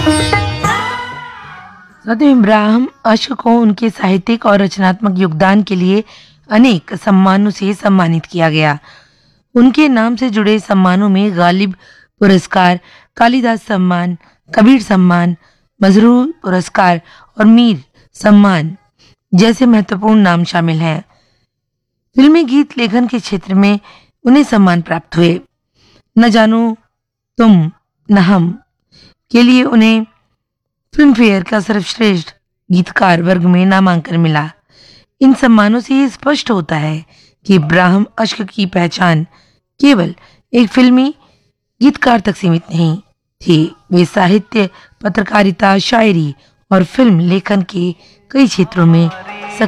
सदैव इब्राहिम अश्क को उनके साहित्यिक और रचनात्मक योगदान के लिए अनेक सम्मानों से सम्मानित किया गया। उनके नाम से जुड़े सम्मानों में गालिब पुरस्कार, कालिदास सम्मान, कबीर सम्मान, मजरूह पुरस्कार और मीर सम्मान जैसे महत्वपूर्ण नाम शामिल हैं। फिल्मी गीत लेखन के क्षेत्र में उन्हें सम्मान प्राप्त हुए। न जानो तुम न हम के लिए उन्हें फिल्म फेयर का सर्वश्रेष्ठ गीतकार वर्ग में नामांकन मिला। इन सम्मानों से ये स्पष्ट होता है कि इब्राहिम अश्क की पहचान केवल एक फिल्मी गीतकार तक सीमित नहीं थी। वे साहित्य, पत्रकारिता, शायरी और फिल्म लेखन के कई क्षेत्रों में